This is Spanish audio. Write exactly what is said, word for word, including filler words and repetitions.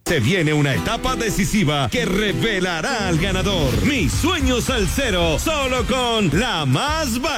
Se viene una etapa decisiva que revelará al ganador. Mis sueños al cero, solo con la más barata.